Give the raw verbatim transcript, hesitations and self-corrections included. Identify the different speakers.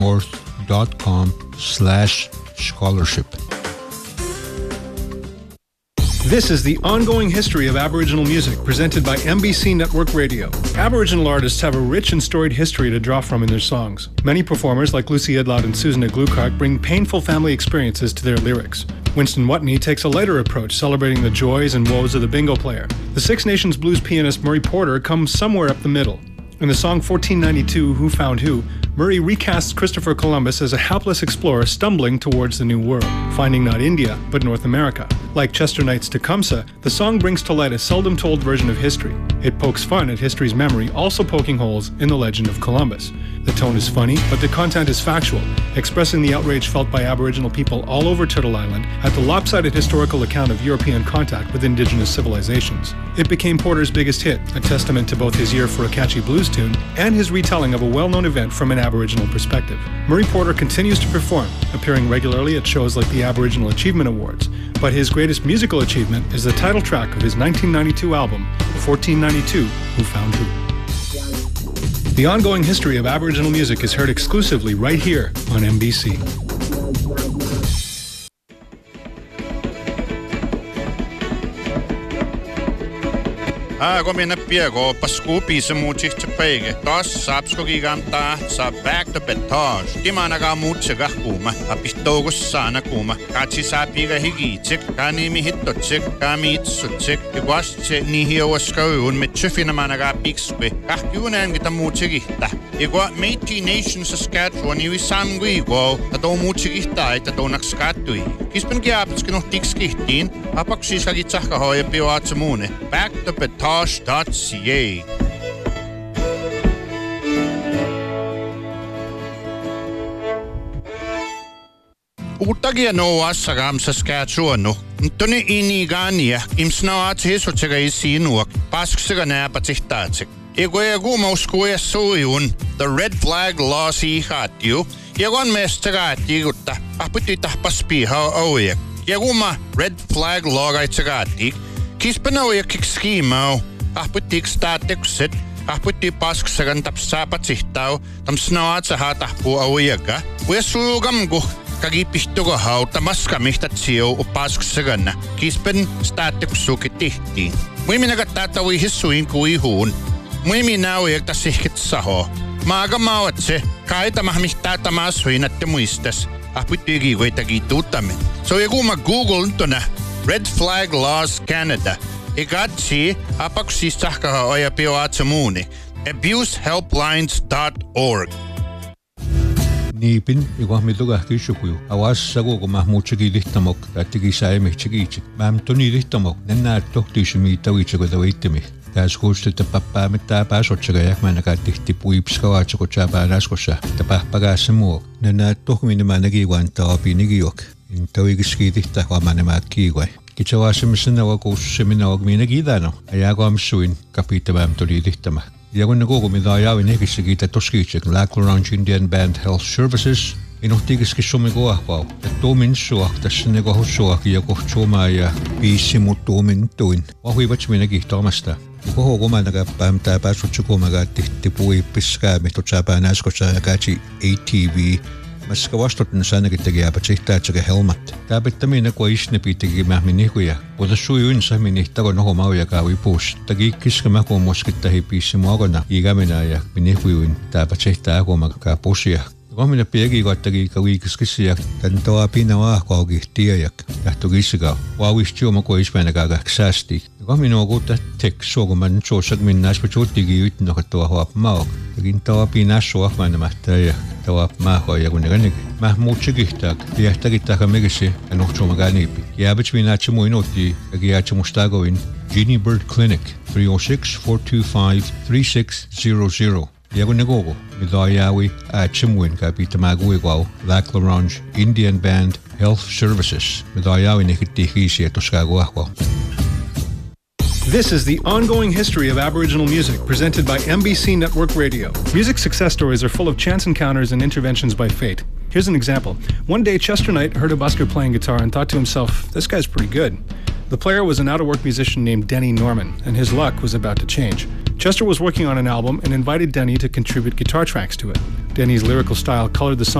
Speaker 1: dot com slash scholarship.
Speaker 2: This is the ongoing history of Aboriginal music presented by M B C Network Radio. Aboriginal artists have a rich and storied history to draw from in their songs. Many performers like Lucy Edlott and Susan Gluecock bring painful family experiences to their lyrics. Winston Watney takes a lighter approach, celebrating the joys and woes of the bingo player. The Six Nations blues pianist Murray Porter comes somewhere up the middle. In the song fourteen ninety-two, Who Found Who, Murray recasts Christopher Columbus as a hapless explorer stumbling towards the New World, finding not India, but North America. Like Chester Knight's Tecumseh, the song brings to light a seldom-told version of history. It pokes fun at history's memory, also poking holes in the legend of Columbus. The tone is funny, but the content is factual, expressing the outrage felt by Aboriginal people all over Turtle Island at the lopsided historical account of European contact with Indigenous civilizations. It became Porter's biggest hit, a testament to both his ear for a catchy blues tune and his retelling of a well-known event from an Aboriginal perspective. Murray Porter continues to perform, appearing regularly at shows like the Aboriginal Achievement Awards, but his greatest musical achievement is the title track of his nineteen ninety-two album, fourteen ninety-two, Who Found Who. The ongoing history of Aboriginal music is heard exclusively right here on M B C.
Speaker 3: Aago minä piego paskupi se muutsi peige. Taas saapskokigan taa saa back to betage. Timanaga muutse kuuma. Apistogos saana kuuma. Katsi saapiga higitsik. Kanimi hittotsik. Kami itsutsik. Iguastse nihiowaskauun mit chufina managa pikspe. Kahkiunen kita muutse kihta. Igua Métis Nation Saskatchewan iwi samgui igua. Tato muutse kihta että tonak skattui. Kispen kiapitskin no tikskihtiin. Apaksisa kitsahka hoja pioatse muune. Back to betage. dot c a. Uutagia no assagam Saskatchewan. Toni inigania imsnaat hisotsega isinuak. Pasksega näpatsihtatsik. Egoja gumauskuja suujun. The red flag laws ihatju. Egon mestagaati gutta. Ahputi tahpaspiha oujek. Eguma red flag lagaitsagaati. Kispenauja kikskiimau. Ahputik staatekset. Ahputi pasksagan tapsaapatsihtau. Tam snaat saha tahpu aujaka. Uesuugamgu. Kagipistogo hauta maskamihtatsio upasksaganna. Kispen staatekussuki tihtiin. Muiminaga tatawi hissuin kuihuun. Muiminaujak tasihkit saho. Maaga mauatse. Kaita mahmihtaata maasuinatte muistas. Ahputi goitagi tuutamme. So eguma Google tona. Red Flag Laws Canada. Igatsi apaksistahkaha oja pioatsamuuni. abuse helplines dot org.
Speaker 1: Niipin iguahmilugahkishukuyu. Awassagu kumahmuutsegi lihtamok kattigi saimihtsigiitsik. Mämtoni lihtamok nennaat tohtiisimiitawitsegu tawittimih. Täskuustetta pappaamittaa pääsotsega jähmänäkää tihti puipskavaatsuko tjääpäänäskossa. Tapahpagaassa muok. Nennaat tohminimään negivantaa opi nigiok. Intawikiskiitihtä huomanemäät kiiguai. Kitsawaasemmissa wakuussemina ogmiina kiidano. Ajaakoamisuin kapiittamäm tuli lihtämä. Ja kun ne kokumida ajaavin ehkissä kiitä toskiitsek Lackland Range Indian Band Health Services, inohtiikiski suomi koahvau. Ja tuomin suak tässä ne kohussuak ja kohtsuomaa ja viisi mut tuomin tuin. Vahuivat minä kihtaamasta. Ja koho komanaga päämtää pääsutsu komaga tihti puippisskaa mihtotsaapään äskossa ja kätsi A T V. Maska vastuutin saanakin tekijääpä sihtäätsäkä helmat. Tääpittämiin kun isnepi tekimähmin nikuja. Mutta sujuin sahmin nihtako noho maujakaa vipuus. Taki kiskemä kun moskittahi piissi muokona ikäminä ja minikujuin tääpä sihtää komakaa pusia. Kohmina piegi koittaki kavikiskisiä tän toa pina vaahkoakin tiejak. Tähtö kisikau. Vauvisti oma kun ismänäkää säästi. Kohmina on kuutta tek suokuman suosak minnaispa suuttikin ytnokat tuo huop maok. Takin toa pina suohmanamähtää ja toa maahoja kun ne kannikin. Mä muutsi kihtaak. Tiehtäkin takaa mekisi ja nuhtsuomakaa niipi. Jääpäts minätsä muinotti ja kiäätsä mustagoin Ginny Bird Clinic three oh six, four two five, three six zero zero. Ja kun ne koko, mitä ajaawi äätsemuin käpittämää kuikau Lackland Range Indian Band Health Services, mitä ajaawi nekittiin hiisiä toskaa kuahkoa.
Speaker 2: This is the ongoing history of Aboriginal music presented by M B C Network Radio. Music success stories are full of chance encounters and interventions by fate. Here's an example. One day, Chester Knight heard a busker playing guitar and thought to himself, this guy's pretty good. The player was an out-of-work musician named Denny Norman, and his luck was about to change. Chester was working on an album and invited Denny to contribute guitar tracks to it. Denny's lyrical style colored the song